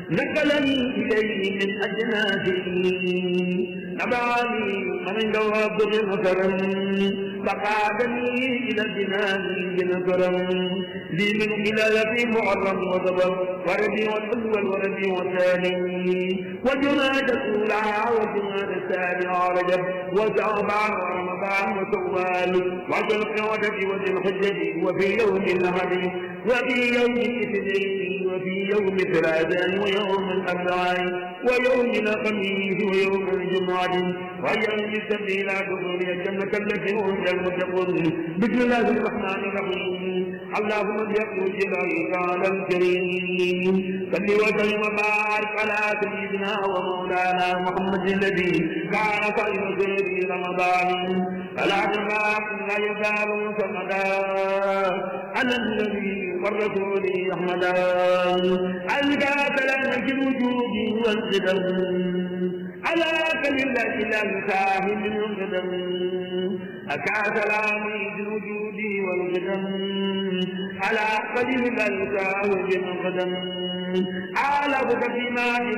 نقلني إليه من أجناسه نبعني من جواب بغفرا فقادني إلى الجنان بنصرا لي من خلال في محرم وصبر وربيع الأول وربيع الثاني وجماد الأولى وجماد الثاني رجب وشعبان ورمضان وشوال وذو القعدة وذي الحجة وفي يوم الأحد وفي يوم الاثنين وفي يوم الثلاثاء ويوم الأربعاء ويوم الخميس ويوم الجمعة ويوم السبت لا تدخل الجنة التي وعد المتقون. بسم الله الرحمن الرحيم. اللهم بيقول جلالك على الكريم صل وسلم وبارك على سيدنا ومولانا محمد الذي كان خير سير رمضان فلا جماعة لا يزال صمدا على النبي والرسول أحمدا ألقى سلامك الوجود والقدم على كلمة الله ساهم القدم أكا سلامي الوجود والقدم على كلمة الله ساهم القدم على بكتما